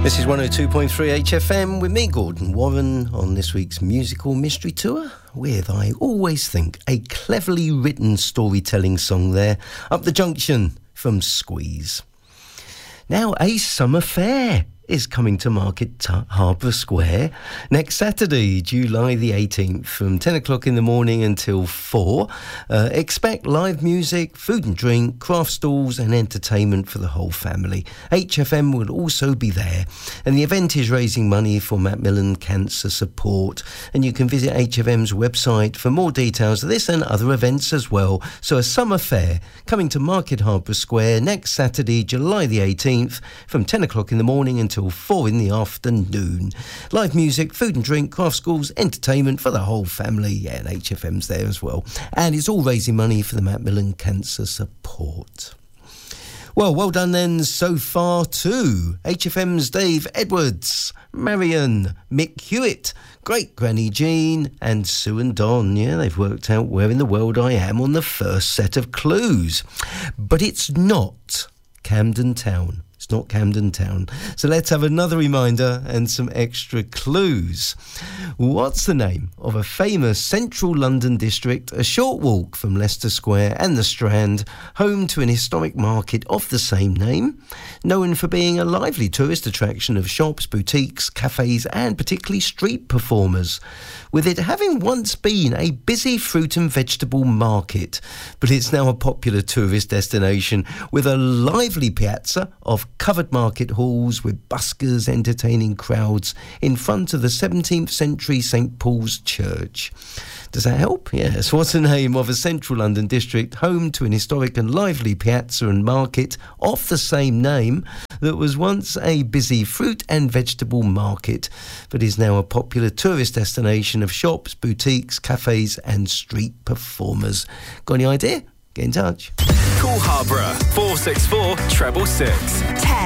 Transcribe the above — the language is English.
This is 102.3 HFM with me, Gordon Warren, on this week's musical mystery tour with, I always think, a cleverly written storytelling song there, Up the Junction from Squeeze. Now, a summer fair is coming to Market Harbour Square next Saturday, July the 18th, from 10 o'clock in the morning until 4. Expect live music, food and drink, craft stalls and entertainment for the whole family. HFM will also be there, and the event is raising money for Macmillan Cancer Support, and you can visit HFM's website for more details of this and other events as well. So a summer fair coming to Market Harbour Square next Saturday, July the 18th, from 10 o'clock in the morning until 4 in the afternoon. Live music, food and drink, craft schools, entertainment for the whole family. Yeah, and HFM's there as well. And it's all raising money for the Macmillan Cancer Support. Well done then so far to HFM's Dave Edwards, Marion, Mick Hewitt, Great Granny Jean and Sue and Don. Yeah, they've worked out where in the world I am on the first set of clues. But it's not Camden Town. It's not Camden Town. So let's have another reminder and some extra clues. What's the name of a famous central London district, a short walk from Leicester Square and the Strand, home to an historic market of the same name, known for being a lively tourist attraction of shops, boutiques, cafes and particularly street performers, with it having once been a busy fruit and vegetable market, but it's now a popular tourist destination with a lively piazza of covered market halls with buskers entertaining crowds in front of the 17th century St Paul's Church. Does that help? Yes. What's the name of a central London district home to an historic and lively piazza and market of the same name that was once a busy fruit and vegetable market, but is now a popular tourist destination of shops, boutiques, cafes and street performers? Got any idea? Get in touch. Call Harborough 464 666.